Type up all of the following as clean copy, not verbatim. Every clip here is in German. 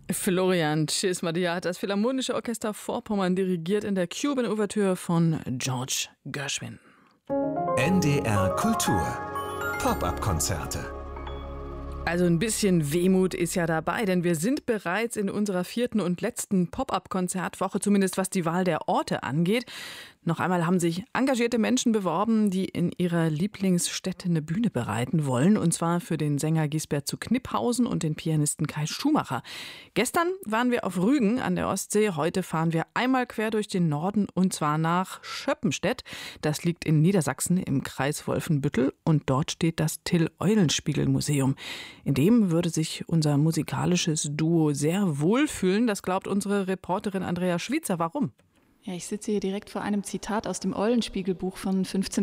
Florian Tschismadia hat das Philharmonische Orchester Vorpommern dirigiert in der Cuban-Ouvertüre von George Gershwin. NDR Kultur. Pop-up-Konzerte. Also ein bisschen Wehmut ist ja dabei, denn wir sind bereits in unserer 4. und letzten Pop-up-Konzertwoche, zumindest was die Wahl der Orte angeht. Noch einmal haben sich engagierte Menschen beworben, die in ihrer Lieblingsstätte eine Bühne bereiten wollen. Und zwar für den Sänger Gisbert zu Kniphausen und den Pianisten Kai Schumacher. Gestern waren wir auf Rügen an der Ostsee. Heute fahren wir einmal quer durch den Norden und zwar nach Schöppenstedt. Das liegt in Niedersachsen im Kreis Wolfenbüttel. Und dort steht das Till-Eulenspiegel-Museum. In dem würde sich unser musikalisches Duo sehr wohlfühlen. Das glaubt unsere Reporterin Andrea Schwitzer. Warum? Ja, ich sitze hier direkt vor einem Zitat aus dem Eulenspiegel-Buch von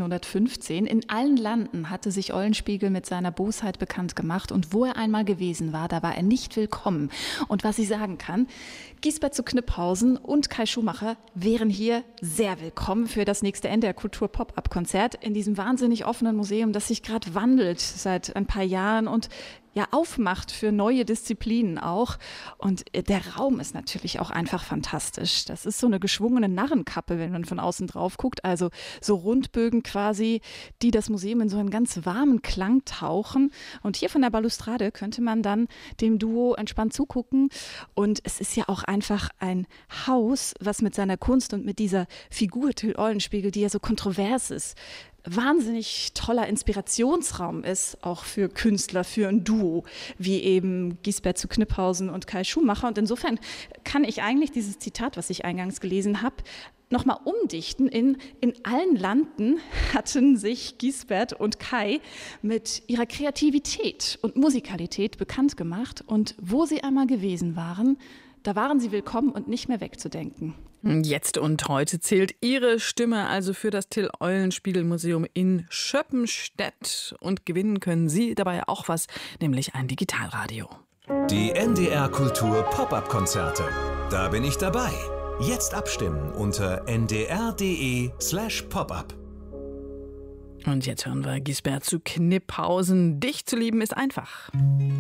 1515. In allen Landen hatte sich Eulenspiegel mit seiner Bosheit bekannt gemacht und wo er einmal gewesen war, da war er nicht willkommen. Und was ich sagen kann, Gisbert zu Kniphausen und Kai Schumacher wären hier sehr willkommen für das nächste NDR Kultur Pop-up-Konzert in diesem wahnsinnig offenen Museum, das sich gerade wandelt seit ein paar Jahren und ja aufmacht für neue Disziplinen auch. Und der Raum ist natürlich auch einfach fantastisch. Das ist so eine geschwungene Narrenkappe, wenn man von außen drauf guckt. Also so Rundbögen quasi, die das Museum in so einen ganz warmen Klang tauchen. Und hier von der Balustrade könnte man dann dem Duo entspannt zugucken. Und es ist ja auch einfach ein Haus, was mit seiner Kunst und mit dieser Figur Till Eulenspiegel, die ja so kontrovers ist, wahnsinnig toller Inspirationsraum ist, auch für Künstler, für ein Duo, wie eben Gisbert zu Kniphausen und Kai Schumacher. Und insofern kann ich eigentlich dieses Zitat, was ich eingangs gelesen habe, nochmal umdichten. In allen Landen hatten sich Gisbert und Kai mit ihrer Kreativität und Musikalität bekannt gemacht. Und wo sie einmal gewesen waren, da waren sie willkommen und nicht mehr wegzudenken. Jetzt und heute zählt Ihre Stimme also für das Till-Eulenspiegel-Museum in Schöppenstedt. Und gewinnen können Sie dabei auch was, nämlich ein Digitalradio. Die NDR Kultur Pop-up-Konzerte. Da bin ich dabei. Jetzt abstimmen unter ndr.de/popup. Und jetzt hören wir Gisbert zu Kniphausen. Dich zu lieben ist einfach.